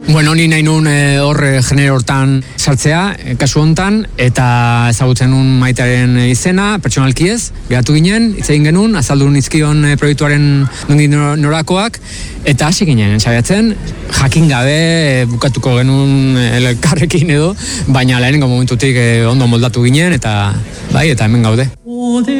Bueno, ni nahi nun hor genero hortan sartzea, kasu hontan, eta ezagutzen nun Maitaren izena, pertsonalki ez, geratu ginen, hitz egin genuen, azaldu nizkion proiektuaren nondik norakoak, eta hasi ginen, saiatzen, jakin gabe bukatuko genuen elkarrekin edo, baina lehenengo momentutik ondo moldatu ginen, eta bai, eta hemen gaude.